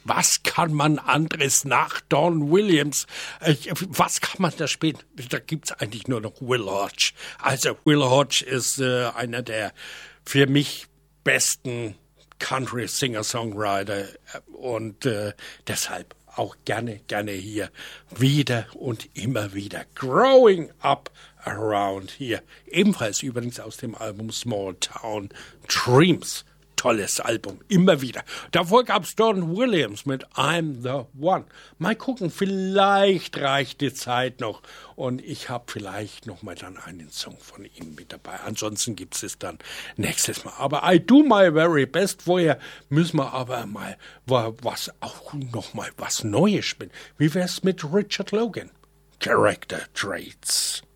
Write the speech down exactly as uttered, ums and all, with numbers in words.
Was kann man anderes nach Don Williams? Äh, was kann man da spielen? Da gibt's eigentlich nur noch Will Hodge. Also Will Hodge ist äh, einer der für mich besten Country-Singer-Songwriter und äh, deshalb auch gerne, gerne hier wieder und immer wieder. Growing Up Around Here. Ebenfalls übrigens aus dem Album Small Town Dreams. Tolles Album, immer wieder. Davor gab's Don Williams mit I'm the One. Mal gucken, vielleicht reicht die Zeit noch und ich habe vielleicht noch mal dann einen Song von ihm mit dabei. Ansonsten gibt's es dann nächstes Mal. Aber I do my very best. Vorher müssen wir aber mal was auch noch mal was Neues spielen. Wie wär's mit Richard Logan? Character Traits.